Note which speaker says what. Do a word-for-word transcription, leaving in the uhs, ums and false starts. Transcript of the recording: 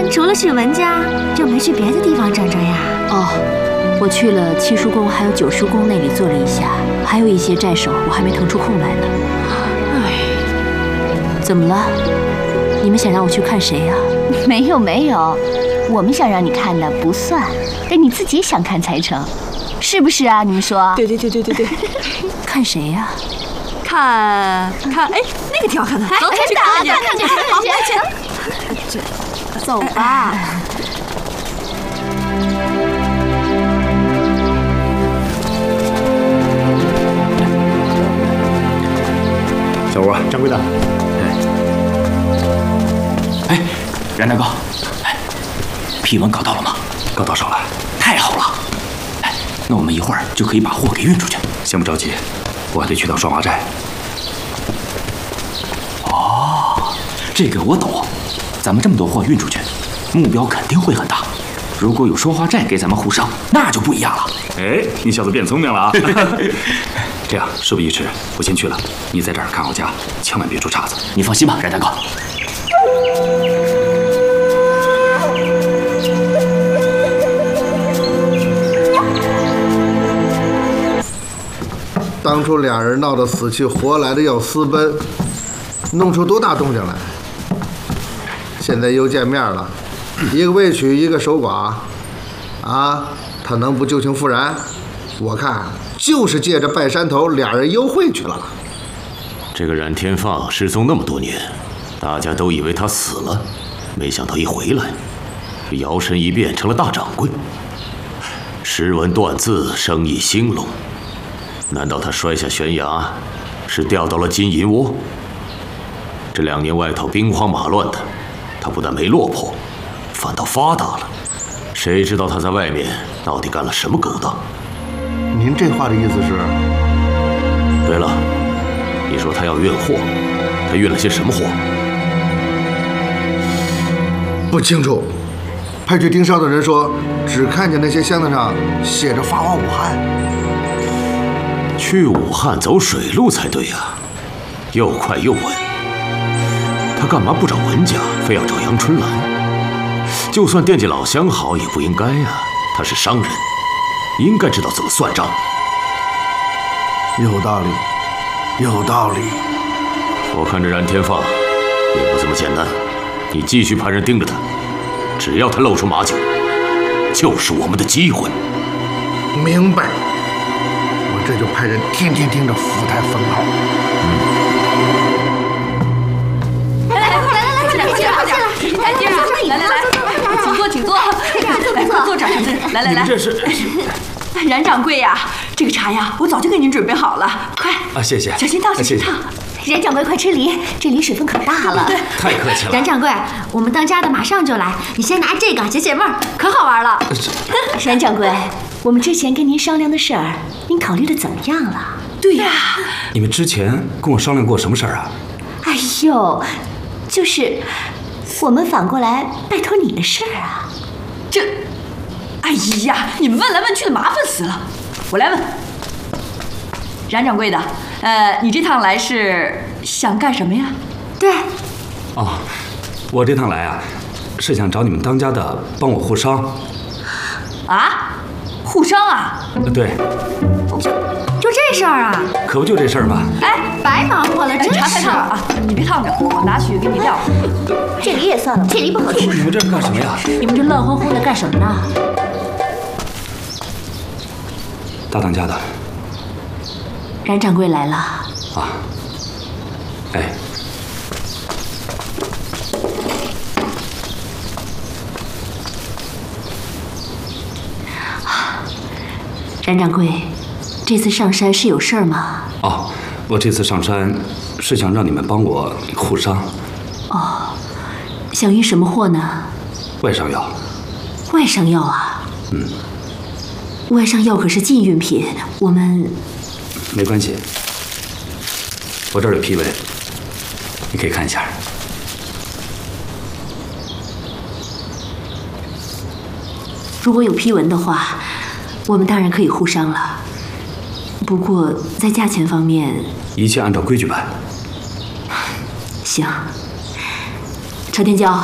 Speaker 1: 你除了去文家，就没去别的地方转转呀？
Speaker 2: 哦，我去了七叔公还有九叔公那里坐了一下，还有一些债手，我还没腾出空来呢。哎，怎么了？你们想让我去看谁呀？
Speaker 3: 没有没有，我们想让你看的不算，但你自己想看才成，是不是啊？你们说？
Speaker 4: 对对对对对对。
Speaker 2: 看谁呀？
Speaker 4: 看看，哎，那个挺好看的，走，去看看
Speaker 3: 看看看
Speaker 4: 好，
Speaker 3: 去，
Speaker 4: 走吧。
Speaker 5: 小吴，掌柜的。
Speaker 6: 哎，冉大哥，哎，批文搞到了吗？
Speaker 5: 搞到手了。
Speaker 6: 太好了。哎，那我们一会儿就可以把货给运出去。
Speaker 5: 先不着急，我还得去趟双华寨。
Speaker 6: 哦，这个我懂。咱们这么多货运出去，目标肯定会很大。如果有双华寨给咱们护商，那就不一样了。
Speaker 5: 哎，你小子变聪明了啊！这样，事不宜迟，我先去了，你在这儿看好家，千万别出岔子。
Speaker 6: 你放心吧，冉大哥。
Speaker 7: 当初俩人闹得死去活来的要私奔，弄出多大动静来？现在又见面了，一个未娶，一个守寡，啊，他能不旧情复燃？我看就是借着拜山头，俩人幽会去了。
Speaker 8: 这个冉天放失踪那么多年，大家都以为他死了，没想到一回来，摇身一变成了大掌柜，识文断字，生意兴隆。难道他摔下悬崖，是掉到了金银窝？这两年外头兵荒马乱的，他不但没落魄，反倒发达了。谁知道他在外面到底干了什么勾当？
Speaker 7: 您这话的意思是？
Speaker 8: 对了，你说他要运货，他运了些什么货？
Speaker 7: 不清楚。派去盯梢的人说，只看见那些箱子上写着“发往武汉”。
Speaker 8: 去武汉走水路才对呀，又快又稳。他干嘛不找文家，非要找杨春兰？就算惦记老相好，也不应该呀。他是商人，应该知道怎么算账。
Speaker 7: 有道理，有道理。
Speaker 8: 我看这冉天放也不这么简单，你继续派人盯着他，只要他露出马脚，就是我们的机会。
Speaker 7: 明白。我这就派人天天盯着福台分号。
Speaker 3: 来来来来来，快点快点，来接着，来来来，请坐请坐，来快坐这儿，来来来。
Speaker 5: 这是
Speaker 4: 冉掌柜呀，这个茶呀，我早就给您准备好了，快
Speaker 5: 啊，谢谢，
Speaker 4: 小心烫，小心烫。
Speaker 3: 冉掌柜快吃梨，这梨水分可大了。
Speaker 5: 太客气了。
Speaker 1: 冉掌柜，我们当家的马上就来，你先拿这个解解闷儿，可好玩了。
Speaker 3: 冉掌柜，我们之前跟您商量的事儿，您考虑的怎么样了？
Speaker 4: 对呀，
Speaker 5: 你们之前跟我商量过什么事儿啊？
Speaker 3: 哎呦，就是我们反过来拜托你的事儿啊。
Speaker 4: 这，哎呀，你们问来问去的，麻烦死了。我来问，冉掌柜的，呃，你这趟来是想干什么呀？
Speaker 1: 对。
Speaker 5: 哦，我这趟来啊，是想找你们当家的帮我护商。
Speaker 4: 啊？护商啊？
Speaker 5: 对。
Speaker 1: 就就这事儿啊？
Speaker 5: 可不就这事儿吗？
Speaker 4: 哎，
Speaker 1: 白忙活了，真
Speaker 4: 茶太烫了啊！你别烫着，我拿去给你撂。
Speaker 3: 这梨也算了，这梨不好吃。
Speaker 5: 你们这是干什么呀？
Speaker 2: 你们这乱哄哄的干什么呢？
Speaker 5: 大当家的。
Speaker 2: 冉掌柜来了。
Speaker 5: 啊。哎。
Speaker 2: 冉掌柜，这次上山是有事儿吗？
Speaker 5: 哦，我这次上山是想让你们帮我护商。
Speaker 2: 哦，想运什么货呢？
Speaker 5: 外伤药。
Speaker 2: 外伤药啊？
Speaker 5: 嗯。
Speaker 2: 外伤药可是禁运品，我们……
Speaker 5: 没关系，我这儿有批文，你可以看一下。
Speaker 2: 如果有批文的话，我们当然可以互商了。不过在价钱方面，
Speaker 5: 一切按照规矩办。
Speaker 2: 行。车天骄，